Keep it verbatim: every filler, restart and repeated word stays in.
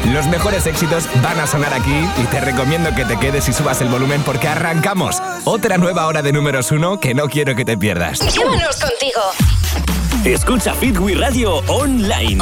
Los mejores éxitos van a sonar aquí y te recomiendo que te quedes y subas el volumen porque arrancamos. Otra nueva hora de números uno que no quiero que te pierdas. Llévanos contigo. Escucha Fit We Radio online.